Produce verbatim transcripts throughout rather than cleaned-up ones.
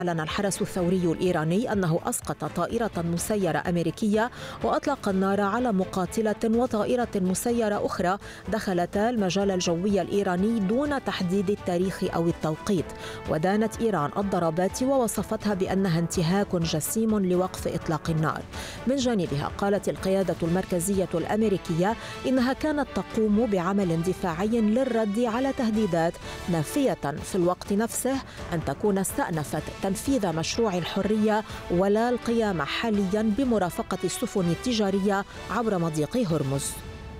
أعلن الحرس الثوري الإيراني أنه أسقط طائرة مسيرة أمريكية وأطلق النار على مقاتلة وطائرة مسيرة أخرى دخلتا المجال الجوي الإيراني دون تحديد التاريخ أو التوقيت. ودانت إيران الضربات ووصفتها بأنها انتهاك جسيم لوقف إطلاق النار. من جانبها قالت القيادة المركزية الأمريكية إنها كانت تقوم بعمل دفاعي للرد على تهديدات، نافية في الوقت نفسه أن تكون استأنفت تنفيذ مشروع الحرية ولا القيام حاليا بمرافقة السفن التجارية عبر مضيق هرمز.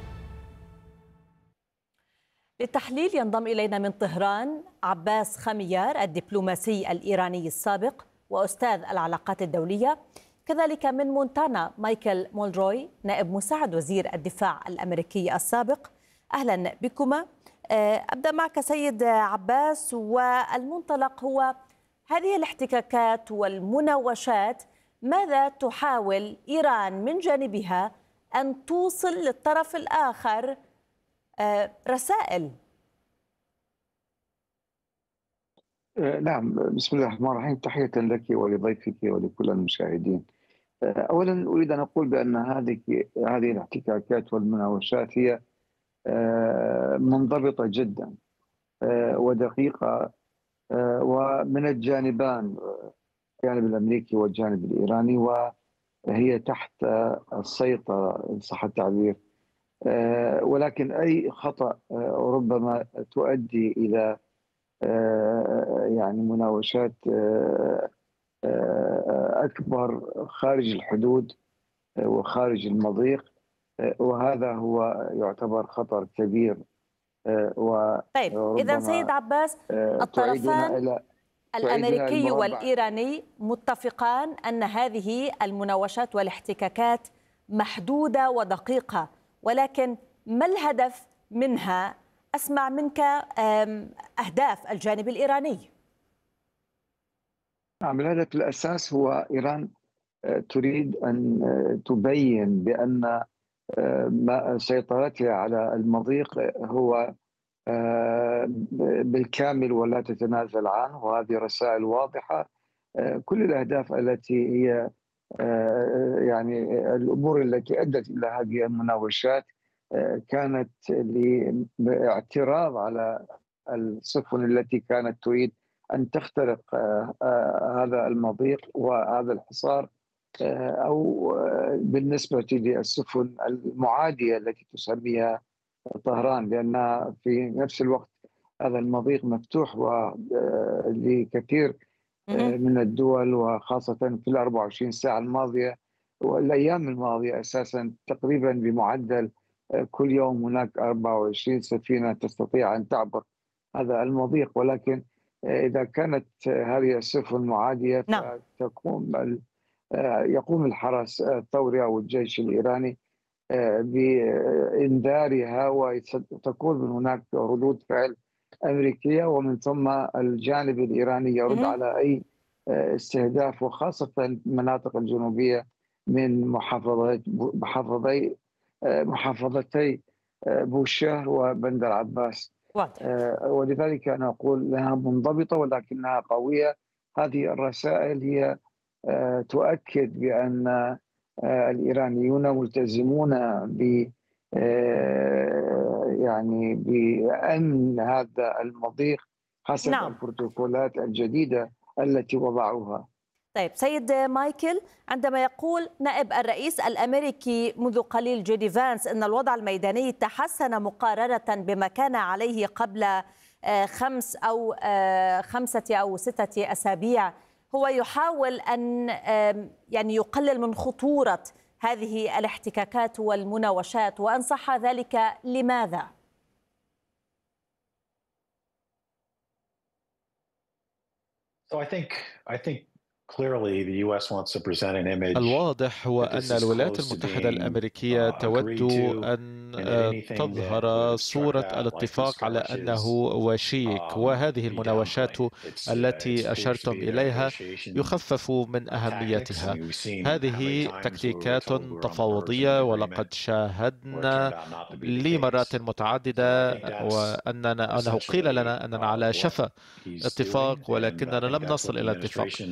للتحليل ينضم إلينا من طهران عباس خميار الدبلوماسي الإيراني السابق وأستاذ العلاقات الدولية، كذلك من مونتانا مايكل مولروي نائب مساعد وزير الدفاع الأمريكي السابق. أهلا بكما. أبدأ معك سيد عباس، والمنطلق هو هذه الاحتكاكات والمناوشات، ماذا تحاول إيران من جانبها أن توصل للطرف الآخر رسائل؟ نعم، بسم الله الرحمن الرحيم. تحية لك ولضيفك ولكل المشاهدين. أولا أريد أن أقول بأن هذه هذه الاحتكاكات والمناوشات هي منضبطة جدا ودقيقة، ومن الجانبان الجانب الأمريكي والجانب الإيراني، وهي تحت السيطرة إن صح التعبير. ولكن أي خطأ ربما تؤدي إلى يعني مناوشات أكبر خارج الحدود وخارج المضيق، وهذا هو يعتبر خطر كبير. طيب إذا سيد عباس، الطرفان الأمريكي والإيراني متفقان أن هذه المناوشات والاحتكاكات محدودة ودقيقة، ولكن ما الهدف منها؟ أسمع منك أهداف الجانب الإيراني. نعم، الهدف الأساس هو إيران تريد أن تبين بأن سيطرتها على المضيق هو بالكامل ولا تتنازل عنه، وهذه رسائل واضحة. كل الأهداف التي هي يعني الأمور التي أدت إلى هذه المناوشات كانت لاعتراض على السفن التي كانت تريد أن تخترق هذا المضيق وهذا الحصار، أو بالنسبة للسفن المعادية التي تسميها طهران، لأنها في نفس الوقت هذا المضيق مفتوح لكثير من الدول، وخاصة في الأربع وعشرين ساعة الماضية والأيام الماضية أساسا تقريبا بمعدل كل يوم هناك أربع وعشرين سفينة تستطيع أن تعبر هذا المضيق. ولكن إذا كانت هذه السفن معادية فتقوم يقوم الحرس الثوري أو الجيش الإيراني بإنذارها، وتكون من هناك ردود فعل أمريكية، ومن ثم الجانب الإيراني يرد على أي استهداف، وخاصة المناطق الجنوبية من محافظتي محافظتي محافظتي بوشهر وبندر عباس. ولذلك أنا أقول أنها منضبطة ولكنها قوية. هذه الرسائل هي تؤكد بأن الإيرانيون ملتزمون ب يعني بأمن هذا المضيق حسب نعم. البروتوكولات الجديدة التي وضعوها. طيب سيد مايكل، عندما يقول نائب الرئيس الأمريكي منذ قليل جيدي فانس أن الوضع الميداني تحسن مقارنة بما كان عليه قبل خمس أو خمسة أو ستة أسابيع، هو يحاول أن يعني يقلل من خطورة هذه الاحتكاكات والمناوشات، وأن صح ذلك لماذا؟ So I think I think clearly the U S wants to present an image. الواضح هو أن الولايات المتحدة الأمريكية تود أن تظهر صورة الاتفاق على أنه وشيك، وهذه المناوشات التي أشرتم إليها يخفف من أهميتها. هذه تكتيكات تفاوضية، ولقد شاهدنا لمرات متعددة وأننا أنه قيل لنا أننا على شفا اتفاق ولكننا لم نصل إلى اتفاق.